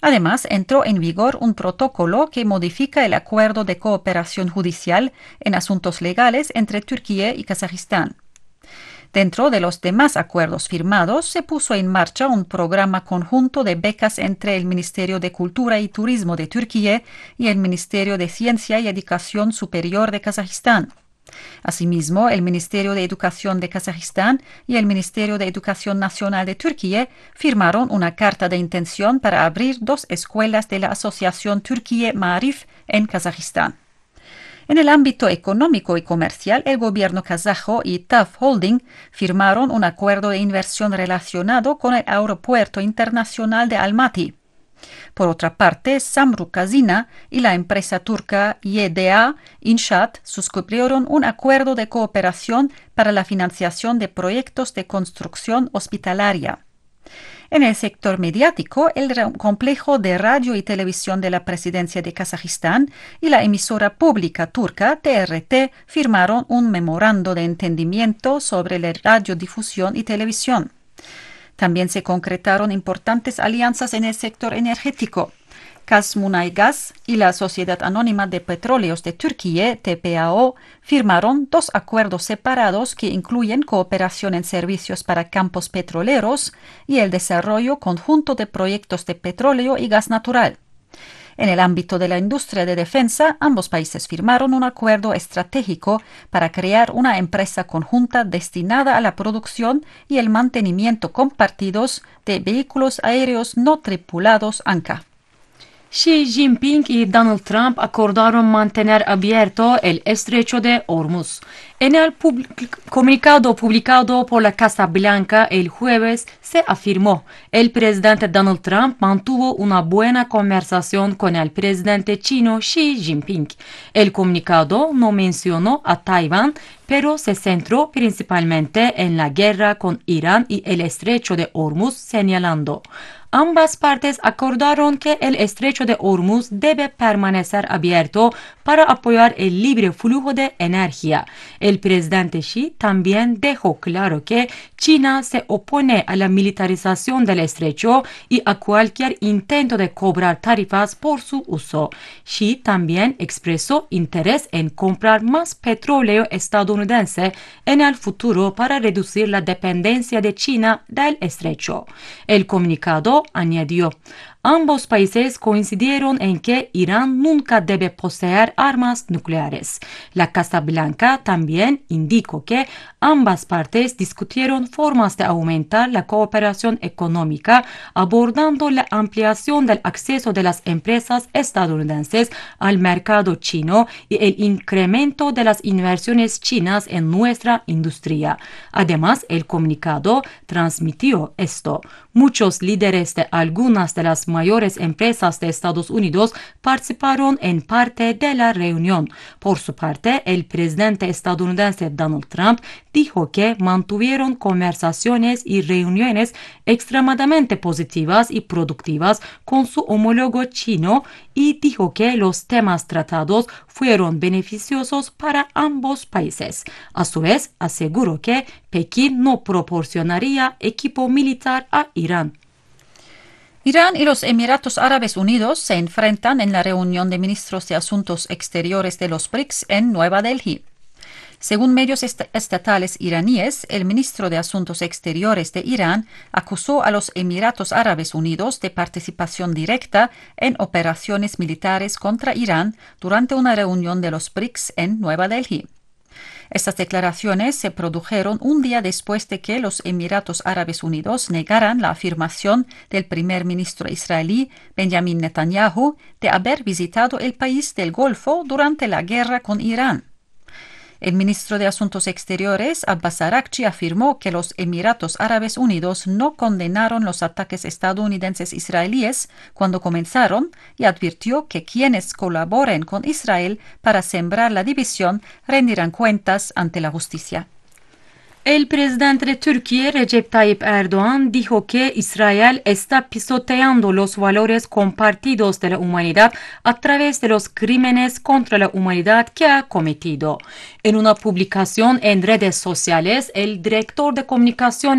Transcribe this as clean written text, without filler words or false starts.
Además, entró en vigor un protocolo que modifica el acuerdo de cooperación judicial en asuntos legales entre Turquía y Kazajistán. Dentro de los demás acuerdos firmados, se puso en marcha un programa conjunto de becas entre el Ministerio de Cultura y Turismo de Turquía y el Ministerio de Ciencia y Educación Superior de Kazajistán. Asimismo, el Ministerio de Educación de Kazajistán y el Ministerio de Educación Nacional de Turquía firmaron una carta de intención para abrir 2 escuelas de la Asociación Turquía Maarif en Kazajistán. En el ámbito económico y comercial, el gobierno kazajo y TAF Holding firmaron un acuerdo de inversión relacionado con el Aeropuerto Internacional de Almaty. Por otra parte, Samruk Kazyna y la empresa turca YDA Inşaat suscribieron un acuerdo de cooperación para la financiación de proyectos de construcción hospitalaria. En el sector mediático, el complejo de radio y televisión de la Presidencia de Kazajistán y la emisora pública turca TRT firmaron un memorando de entendimiento sobre la radiodifusión y televisión. También se concretaron importantes alianzas en el sector energético. Kazmunaygaz y la Sociedad Anónima de Petróleos de Turquía, TPAO, firmaron 2 acuerdos separados que incluyen cooperación en servicios para campos petroleros y el desarrollo conjunto de proyectos de petróleo y gas natural. En el ámbito de la industria de defensa, ambos países firmaron un acuerdo estratégico para crear una empresa conjunta destinada a la producción y el mantenimiento compartidos de vehículos aéreos no tripulados ANCA. Xi Jinping y Donald Trump acordaron mantener abierto el estrecho de Hormuz. En el comunicado publicado por la Casa Blanca el jueves se afirmó: el presidente Donald Trump mantuvo una buena conversación con el presidente chino Xi Jinping. El comunicado no mencionó a Taiwán, pero se centró principalmente en la guerra con Irán y el estrecho de Hormuz, señalando: ambas partes acordaron que el estrecho de Hormuz debe permanecer abierto para apoyar el libre flujo de energía. El presidente Xi también dejó claro que China se opone a la militarización del estrecho y a cualquier intento de cobrar tarifas por su uso. Xi también expresó interés en comprar más petróleo estadounidense en el futuro para reducir la dependencia de China del estrecho. El comunicado añadió: ambos países coincidieron en que Irán nunca debe poseer armas nucleares. La Casa Blanca también indicó que ambas partes discutieron formas de aumentar la cooperación económica, abordando la ampliación del acceso de las empresas estadounidenses al mercado chino y el incremento de las inversiones chinas en nuestra industria. Además, el comunicado transmitió esto: muchos líderes de algunas de las mayores empresas de Estados Unidos participaron en parte de la reunión. Por su parte, el presidente estadounidense Donald Trump dijo que mantuvieron conversaciones y reuniones extremadamente positivas y productivas con su homólogo chino y dijo que los temas tratados fueron beneficiosos para ambos países. A su vez, aseguró que Pekín no proporcionaría equipo militar a Irán. Irán y los Emiratos Árabes Unidos se enfrentan en la reunión de ministros de Asuntos Exteriores de los BRICS en Nueva Delhi. Según medios estatales iraníes, el ministro de Asuntos Exteriores de Irán acusó a los Emiratos Árabes Unidos de participación directa en operaciones militares contra Irán durante una reunión de los BRICS en Nueva Delhi. Estas declaraciones se produjeron un día después de que los Emiratos Árabes Unidos negaran la afirmación del primer ministro israelí Benjamin Netanyahu de haber visitado el país del Golfo durante la guerra con Irán. El ministro de Asuntos Exteriores, Abbas Araghchi, afirmó que los Emiratos Árabes Unidos no condenaron los ataques estadounidenses israelíes cuando comenzaron y advirtió que quienes colaboren con Israel para sembrar la división rendirán cuentas ante la justicia. El presidente de Turquía, Recep Tayyip Erdoğan, dijo que Israel está pisoteando los valores compartidos de la humanidad a través de los crímenes contra la humanidad que ha cometido. En una publicación en redes sociales, el director de comunicación